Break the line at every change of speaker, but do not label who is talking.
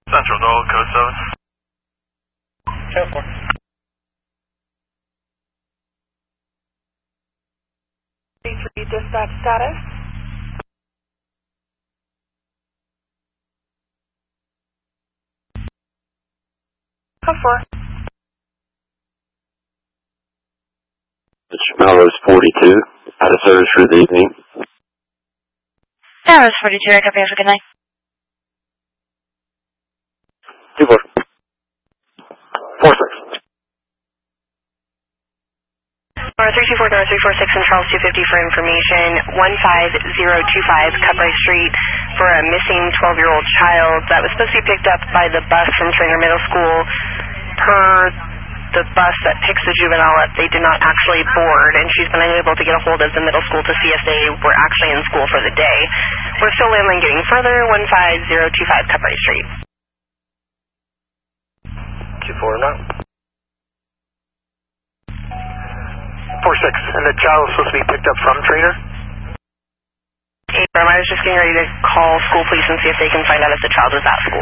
Central Dole, code 7.
Channel 4.
Dispatch status. Code 4.
It's Melrose 42, out of service for the evening.
Melrose 42, I copy. Have a good night.
2-4. 4-6.
324, 346 in Charles 250 for information. 15025 Cutbright Street for a missing 12-year-old child that was supposed to be picked up by the bus from Trainer Middle School. Per the bus that picks the juvenile up, they did not actually board, and she's been unable to get a hold of the middle school to see if they were actually in school for the day. We're still handling getting further. 15025 Cutbright Street.
2-4 now. 4-6, and the child was supposed to be picked up from Trainer?
Abram, I was just getting ready to call school police and see if they can find out if the child was at school.